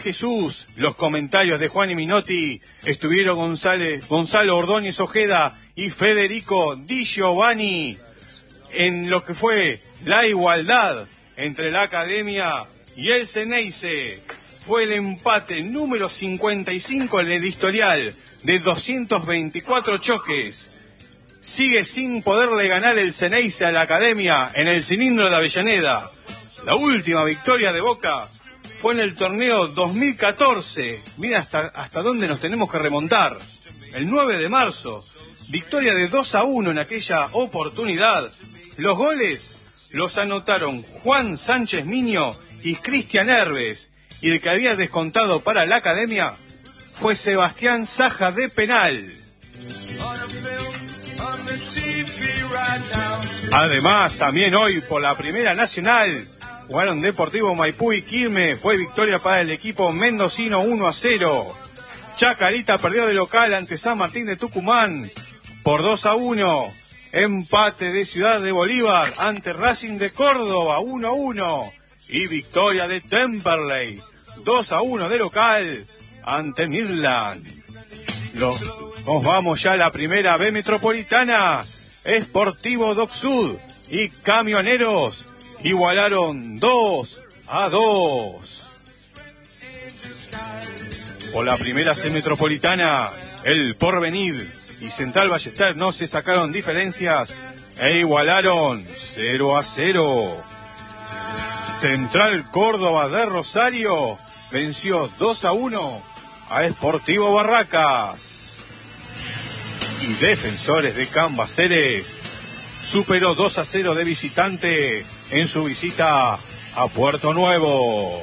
Jesús. Los comentarios de Juan y Minotti estuvieron Gonzalo Ordóñez Ojeda y Federico Di Giovanni en lo que fue la igualdad entre la Academia y el Ceneice. Fue el empate número 55 en el historial de 224 choques. Sigue sin poderle ganar el Ceneice a la Academia en el cilindro de Avellaneda. La última victoria de Boca fue en el torneo 2014. Mira hasta dónde nos tenemos que remontar. El 9 de marzo, victoria de 2-1 en aquella oportunidad. Los goles los anotaron Juan Sánchez Miño y Cristian Herbes. Y el que había descontado para la Academia fue Sebastián Saja de penal. Además, también hoy por la Primera Nacional jugaron Deportivo Maipú y Quilmes. Fue victoria para el equipo mendocino 1-0. Chacarita perdió de local ante San Martín de Tucumán por 2-1. Empate de Ciudad de Bolívar ante Racing de Córdoba 1-1. Y victoria de Temperley 2-1 de local ante Midland. Nos vamos ya a la Primera B Metropolitana. Sportivo Doc Sud y Camioneros igualaron 2-2. Por la Primera C Metropolitana, el Porvenir y Central Ballester no se sacaron diferencias e igualaron 0-0. Central Córdoba de Rosario venció 2-1 a Sportivo Barracas. Y Defensores de Cambaceres superó 2-0 de visitante en su visita a Puerto Nuevo.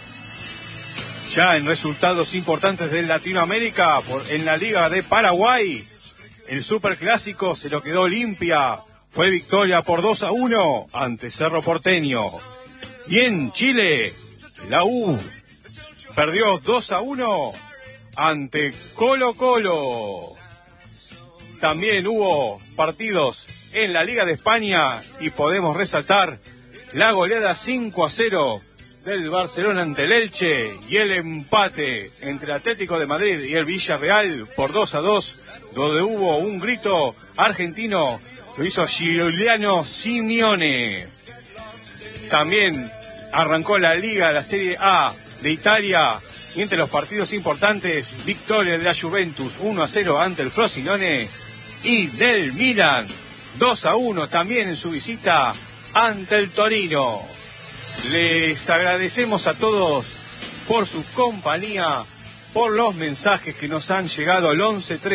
Ya en resultados importantes de Latinoamérica, en la Liga de Paraguay, el Superclásico se lo quedó Olimpia. Fue victoria por 2-1 ante Cerro Porteño. Y en Chile, la U perdió 2-1 ante Colo-Colo. También hubo partidos en la Liga de España y podemos resaltar la goleada 5-0 del Barcelona ante el Elche y el empate entre Atlético de Madrid y el Villarreal por 2-2, donde hubo un grito argentino, lo hizo Giuliano Simeone. También arrancó la Liga, la Serie A de Italia, y entre los partidos importantes, victoria de la Juventus 1-0 ante el Frosinone y del Milan 2-1 también en su visita ante el Torino. Les agradecemos a todos por su compañía, por los mensajes que nos han llegado al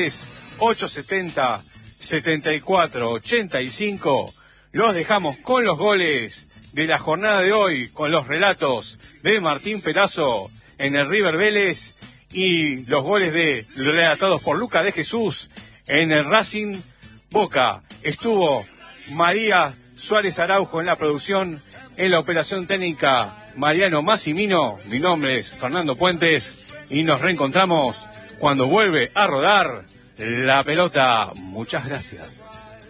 11-3-870-74-85. Los dejamos con los goles de la jornada de hoy, con los relatos de Martín Perazo en el River Vélez y los goles relatados por Lucas de Jesús en el Racing Boca. Estuvo María Suárez Araujo en la producción, en la operación técnica Mariano Massimino. Mi nombre es Fernando Puentes y nos reencontramos cuando vuelve a rodar la pelota. Muchas gracias.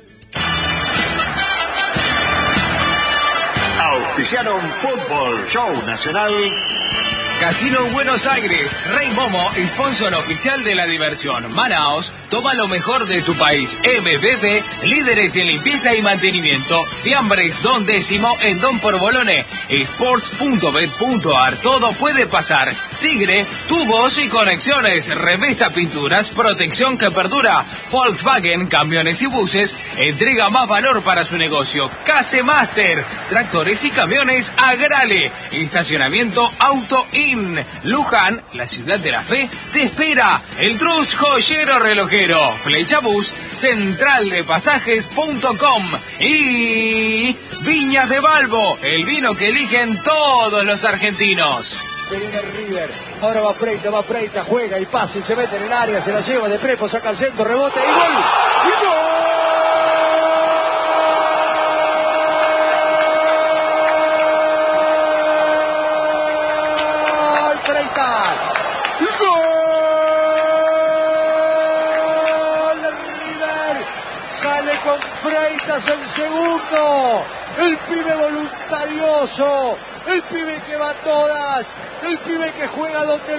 Auspiciaron Fútbol Show Nacional. Casino Buenos Aires, Rey Momo, sponsor oficial de la diversión. Manaos, toma lo mejor de tu país. MBB, líderes en limpieza y mantenimiento. Fiambres Don Décimo en Don Porbolone. Sports.bet.ar, todo puede pasar. Tigre, tubos y conexiones. Revesta Pinturas, protección que perdura. Volkswagen, camiones y buses, entrega más valor para su negocio. Case Master, tractores y camiones Agrale. Estacionamiento Auto In. Luján, la ciudad de la fe, te espera. El Trus Joyero Relojero. Flechabús, centraldepasajes.com. Y Viñas de Balbo, el vino que eligen todos los argentinos. Viene River, ahora va Preita, juega y pasa y se mete en el área, se la lleva de Prepo, saca el centro, rebota y gol. ¡Y gol! Con Freitas el segundo, el pibe voluntarioso, el pibe que va a todas, el pibe que juega donde